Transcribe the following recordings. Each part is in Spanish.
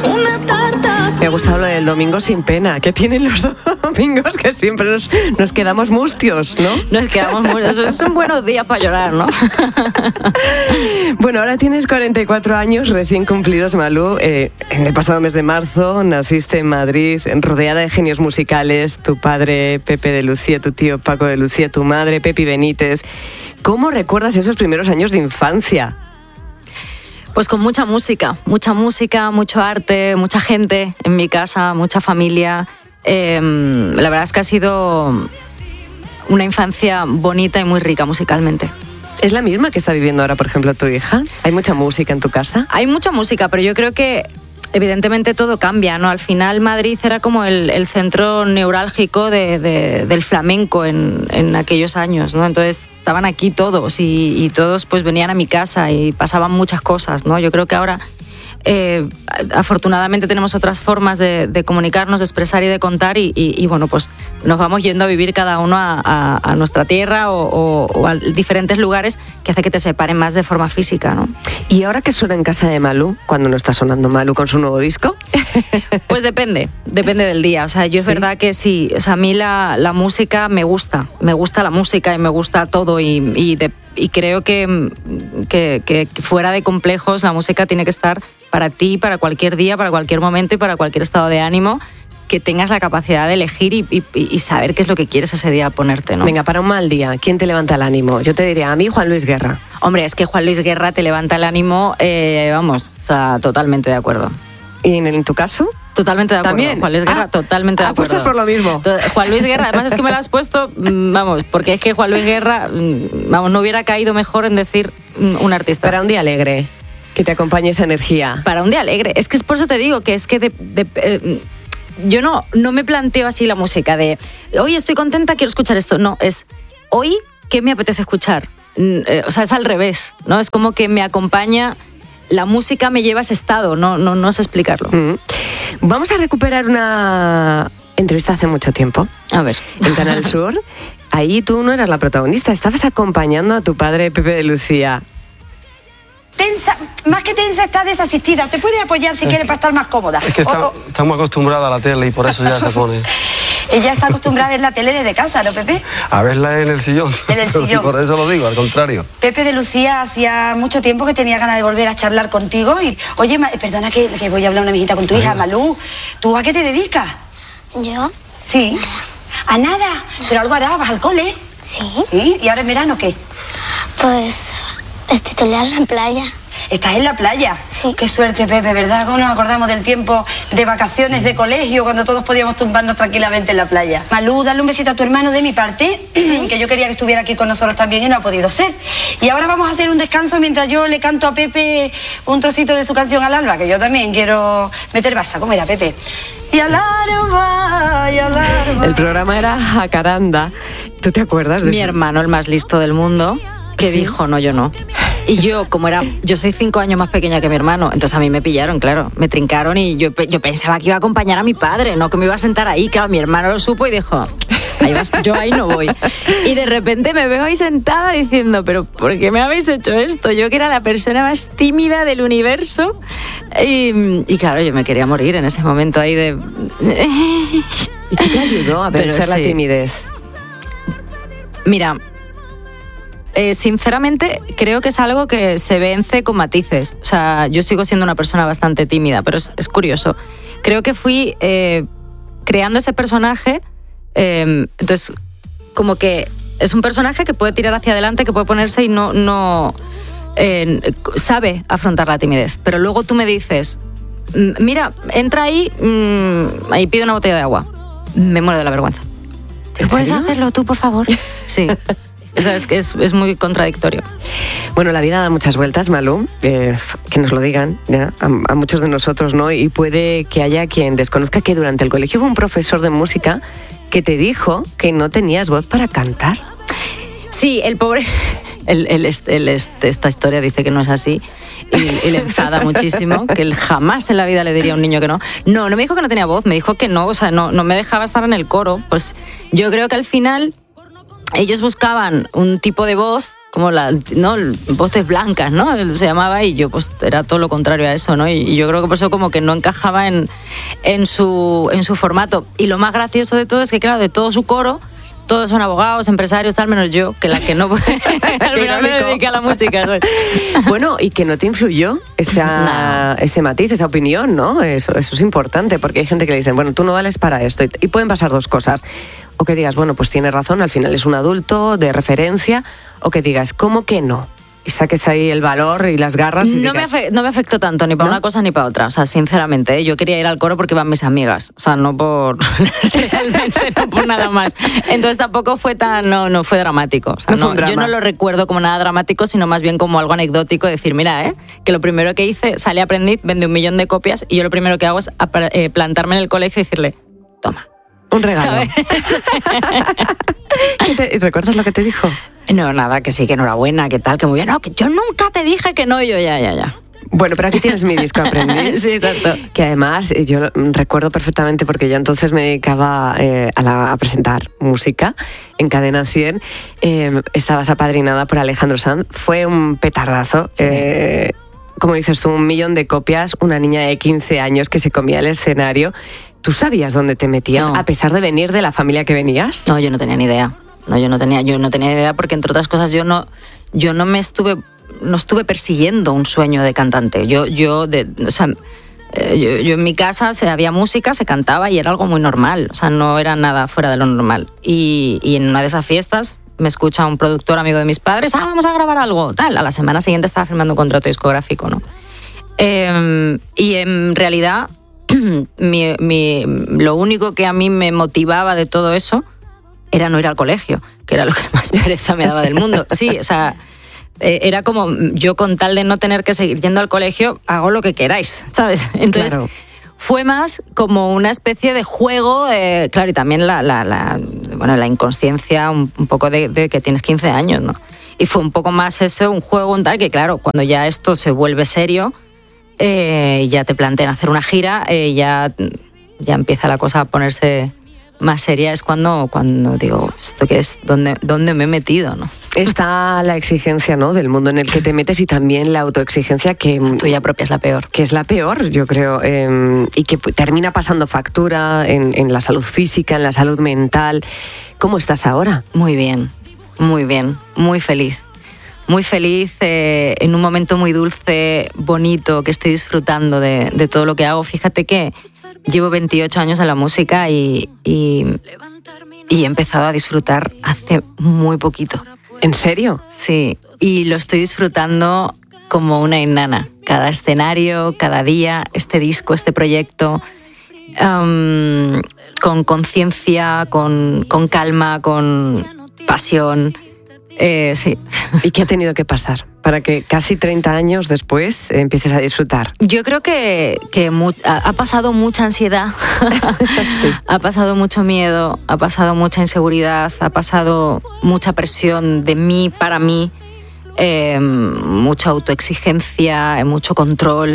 Me ha gustado lo del domingo sin pena, que tienen los domingos que siempre nos quedamos mustios, ¿no? Nos quedamos mustios, son buenos días para llorar, ¿no? Bueno, ahora tienes 44 años recién cumplidos, Malú. En el pasado mes de marzo naciste en Madrid, rodeada de genios musicales, tu padre Pepe de Lucía, tu tío Paco de Lucía, tu madre Pepi Benítez. ¿Cómo recuerdas esos primeros años de infancia? Pues con mucha música, mucho arte, mucha gente en mi casa, mucha familia. La verdad es que ha sido una infancia bonita y muy rica musicalmente. ¿Es la misma que está viviendo ahora, por ejemplo, tu hija? ¿Hay mucha música en tu casa? Hay mucha música, pero yo creo que evidentemente todo cambia, ¿no? Al final Madrid era como el centro neurálgico del flamenco en aquellos años, ¿no? Entonces estaban aquí todos y todos pues venían a mi casa y pasaban muchas cosas, ¿no? Yo creo que ahora afortunadamente tenemos otras formas de comunicarnos, de expresar y de contar y bueno, pues nos vamos yendo a vivir cada uno a nuestra tierra o a diferentes lugares que hace que te separen más de forma física, ¿no? ¿Y ahora qué suena en casa de Malú cuando no está sonando Malú con su nuevo disco? Pues depende del día. O sea, yo es verdad que sí, o sea, a mí la música me gusta la música y me gusta todo y creo que fuera de complejos la música tiene que estar para ti, para cualquier día, para cualquier momento y para cualquier estado de ánimo, que tengas la capacidad de elegir y saber qué es lo que quieres ese día ponerte, ¿no? Venga, para un mal día, ¿quién te levanta el ánimo? Yo te diría, a mí Juan Luis Guerra. Hombre, es que Juan Luis Guerra te levanta el ánimo, vamos, o sea, totalmente de acuerdo. ¿Y en tu caso? Totalmente de acuerdo. ¿También? Juan Luis Guerra, totalmente de acuerdo. Apuestas por lo mismo. Juan Luis Guerra, además es que me lo has puesto, vamos, porque es que Juan Luis Guerra, vamos, no hubiera caído mejor en decir un artista. Para un día alegre, que te acompañe esa energía. Para un día alegre. Es que es por eso te digo que es que yo no me planteo así la música de hoy estoy contenta, quiero escuchar esto. No, es hoy, ¿qué me apetece escuchar? O sea, es al revés, ¿no? Es como que me acompaña, la música me lleva a ese estado, no sé explicarlo. Vamos a recuperar una entrevista hace mucho tiempo. A ver. En Canal Sur. Ahí tú no eras la protagonista, estabas acompañando a tu padre Pepe de Lucía. Tensa, más que tensa, está desasistida. Te puedes apoyar si quieres para estar más cómoda. Es que estamos acostumbrados a la tele y por eso ya se pone. Ella está acostumbrada a ver la tele desde casa, ¿no, Pepe? A verla en el sillón. En el sillón. Por eso lo digo, al contrario. Pepe de Lucía hacía mucho tiempo que tenía ganas de volver a charlar contigo y... Oye, perdona que voy a hablar una mijita con tu hija, Malú. ¿Tú a qué te dedicas? ¿Yo? Sí. ¿A nada? Pero algo harás, ¿vas al cole? Sí. ¿Sí? ¿Y ahora en verano qué? Pues estoy todo el día en la playa. ¿Estás en la playa? Sí. Qué suerte, Pepe, ¿verdad? ¿Cómo nos acordamos del tiempo de vacaciones de colegio cuando todos podíamos tumbarnos tranquilamente en la playa? Malú, dale un besito a tu hermano de mi parte, que yo quería que estuviera aquí con nosotros también y no ha podido ser. Y ahora vamos a hacer un descanso mientras yo le canto a Pepe un trocito de su canción Al alba, que yo también quiero meter basa. ¿Cómo era, Pepe? Y al alba, y al alba. El programa era Jacaranda. ¿Tú te acuerdas de Mi eso? hermano, el más listo del mundo, que ¿Sí? dijo, no, yo no. Y yo, yo soy 5 años más pequeña que mi hermano, entonces a mí me pillaron, claro, me trincaron y yo pensaba que iba a acompañar a mi padre, no que me iba a sentar ahí. Claro, mi hermano lo supo y dijo, ahí vas, yo ahí no voy. Y de repente me veo ahí sentada diciendo, pero ¿por qué me habéis hecho esto? Yo que era la persona más tímida del universo. Y claro, yo me quería morir en ese momento ahí de... ¿Y qué te ayudó a vencer la timidez? Mira... sinceramente creo que es algo que se vence con matices. O sea, yo sigo siendo una persona bastante tímida, pero es curioso. Creo que fui creando ese personaje, entonces como que es un personaje que puede tirar hacia adelante, que puede ponerse y no sabe afrontar la timidez. Pero luego tú me dices, mira, entra ahí, ahí pide una botella de agua. Me muero de la vergüenza. ¿Puedes hacerlo tú, por favor? Sí. Es que es muy contradictorio. Bueno, la vida da muchas vueltas, Malú, que nos lo digan ya, a muchos de nosotros, ¿no? Y puede que haya quien desconozca que durante el colegio hubo un profesor de música que te dijo que no tenías voz para cantar. Sí, el pobre... esta historia dice que no es así y le enfada muchísimo, que él jamás en la vida le diría a un niño que no. No me dijo que no tenía voz, me dijo que no, o sea, no me dejaba estar en el coro. Pues yo creo que al final... ellos buscaban un tipo de voz como ¿no? Voces blancas, ¿no? Se llamaba, y yo pues era todo lo contrario a eso, ¿no? Y yo creo que por eso como que no encajaba en su formato. Y lo más gracioso de todo es que, claro, de todo su coro, todos son abogados, empresarios, tal, menos yo, que la que no al final me dediqué a la música, ¿sabes? Bueno, y que no te influyó ese matiz, esa opinión, ¿no? Eso es importante, porque hay gente que le dicen, bueno, tú no vales para esto, y pueden pasar dos cosas. O que digas, bueno, pues tiene razón, al final es un adulto de referencia, o que digas, ¿cómo que no? Y saques ahí el valor y las garras y no, digas, no me afectó tanto ni para una cosa ni para otra. O sea, sinceramente, ¿eh? Yo quería ir al coro porque iban mis amigas. O sea, no por... realmente no por nada más. Entonces tampoco fue tan... No fue dramático. O sea, yo no lo recuerdo como nada dramático, sino más bien como algo anecdótico. Decir, mira, que lo primero que hice, salí a Aprendiz, vendí 1 millón de copias y yo lo primero que hago es plantarme en el colegio y decirle, toma. Un regalo. ¿Recuerdas lo que te dijo? No, nada, que sí, que enhorabuena, que tal, que muy bien. No, que yo nunca te dije que no, y yo ya. Bueno, pero aquí tienes mi disco Aprendiz. Sí, exacto. Que además yo recuerdo perfectamente porque yo entonces me dedicaba a presentar música en Cadena 100. Estabas apadrinada por Alejandro Sanz. Fue un petardazo. Sí. Como dices tú, 1 millón de copias, una niña de 15 años que se comía el escenario. ¿Tú sabías dónde te metías, a pesar de venir de la familia que venías? No, yo no tenía ni idea. Yo no tenía ni idea porque, entre otras cosas, yo no estuve persiguiendo un sueño de cantante. Yo en mi casa había música, se cantaba y era algo muy normal. O sea, no era nada fuera de lo normal. Y en una de esas fiestas me escucha un productor amigo de mis padres, vamos a grabar algo, tal. A la semana siguiente estaba firmando un contrato discográfico, ¿no? Y en realidad... lo único que a mí me motivaba de todo eso era no ir al colegio, que era lo que más pereza me daba del mundo. Sí, o sea, era como yo, con tal de no tener que seguir yendo al colegio, hago lo que queráis, ¿sabes? Entonces, claro, fue más como una especie de juego, claro, y también la inconsciencia un poco de que tienes 15 años, ¿no? Y fue un poco más eso, un juego, un tal, que claro, cuando ya esto se vuelve serio, ya te plantean hacer una gira, ya empieza la cosa a ponerse más seria. Es cuando digo, ¿esto qué es? ¿Dónde me he metido? ¿No? Está la exigencia, ¿no?, del mundo en el que te metes, y también la autoexigencia, que la tuya propia es la peor. Que es la peor, yo creo, y que termina pasando factura en la salud física, en la salud mental. ¿Cómo estás ahora? Muy bien, muy feliz. Muy feliz, en un momento muy dulce, bonito, que estoy disfrutando de todo lo que hago. Fíjate que llevo 28 años en la música y he empezado a disfrutar hace muy poquito. ¿En serio? Sí, y lo estoy disfrutando como una enana. Cada escenario, cada día, este disco, este proyecto, con conciencia, con calma, con pasión. Sí. ¿Y qué ha tenido que pasar para que casi 30 años después empieces a disfrutar? Yo creo que ha pasado mucha ansiedad, sí. Ha pasado mucho miedo, ha pasado mucha inseguridad, ha pasado mucha presión de mí para mí, mucha autoexigencia, mucho control,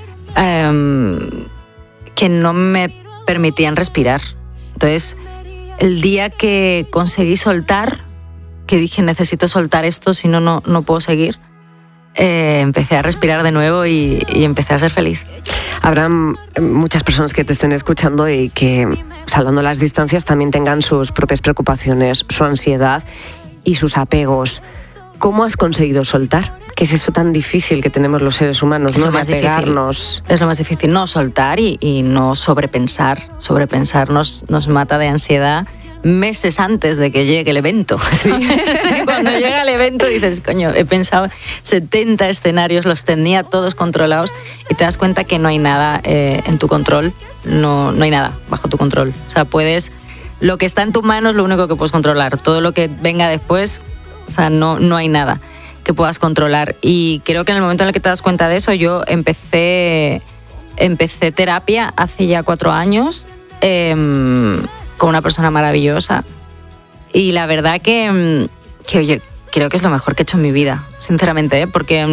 que no me permitían respirar. Entonces, el día que conseguí soltar, que dije, necesito soltar esto, si no puedo seguir, empecé a respirar de nuevo y empecé a ser feliz. Habrá muchas personas que te estén escuchando y que, salvando las distancias, también tengan sus propias preocupaciones, su ansiedad y sus apegos. ¿Cómo has conseguido soltar? ¿Qué es eso tan difícil que tenemos los seres humanos, no? Apegarnos. Es lo más difícil, no soltar y no sobrepensar. Sobrepensar nos mata de ansiedad meses antes de que llegue el evento. Sí. Sí, cuando llega el evento dices, coño, he pensado 70 escenarios, los tenía todos controlados, y te das cuenta que no hay nada en tu control, no hay nada bajo tu control. O sea, lo que está en tu mano es lo único que puedes controlar. Todo lo que venga después, o sea, no hay nada que puedas controlar. Y creo que en el momento en el que te das cuenta de eso, yo empecé terapia hace ya 4 años, con una persona maravillosa, y la verdad que oye, creo que es lo mejor que he hecho en mi vida, sinceramente, porque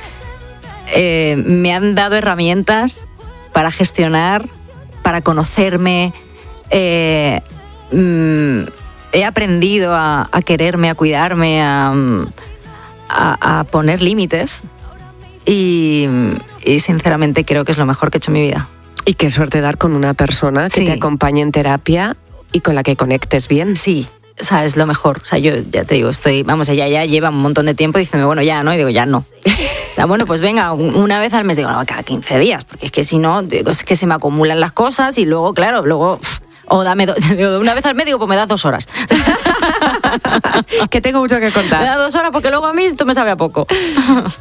me han dado herramientas para gestionar, para conocerme, he aprendido a quererme, a cuidarme, a poner límites y sinceramente creo que es lo mejor que he hecho en mi vida. Y qué suerte dar con una persona que Sí. te acompañe en terapia y con la que conectes bien. Sí, o sea, es lo mejor. O sea, yo ya te digo, ella ya lleva un montón de tiempo diciendo, bueno, ya, ¿no? Y digo, ya no. Bueno, pues venga, una vez al mes, digo, no, cada 15 días, porque es que si no, digo, es que se me acumulan las cosas y luego, claro, o dame una vez al mes, digo, pues me das 2 horas. Que tengo mucho que Me contar. das 2 horas porque luego a mí esto me sabe a poco.